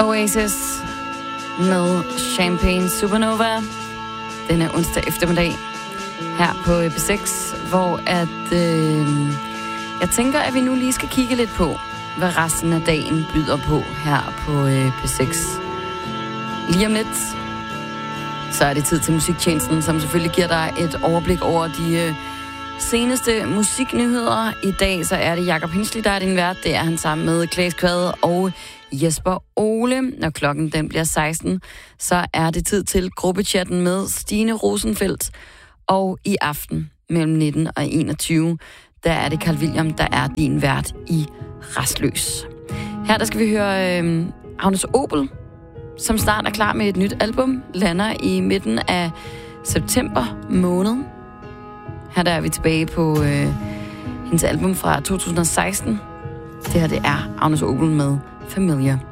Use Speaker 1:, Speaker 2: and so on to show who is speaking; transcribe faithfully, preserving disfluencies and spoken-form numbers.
Speaker 1: Oasis med Champagne Supernova denne onsdag eftermiddag her på B seks, hvor at, øh, jeg tænker, at vi nu lige skal kigge lidt på, hvad resten af dagen byder på her på øh, B seks. Lige om lidt, så er det tid til musiktjenesten, som selvfølgelig giver dig et overblik over de øh, seneste musiknyheder. I dag så er det Jakob Hinsley, der er din vært. Det er han sammen med Claes Kvade og Jesper Ole. Når klokken den bliver seksten, så er det tid til gruppechatten med Stine Rosenfeldt. Og i aften mellem nitten og enogtyve, der er det Carl William, der er din vært i Rastløs. Her der skal vi høre øh, Agnes Obel, som snart er klar med et nyt album, lander i midten af september måned. Her der er vi tilbage på øh, hendes album fra to tusind og seksten. Det her det er Agnes Obel med Familiar.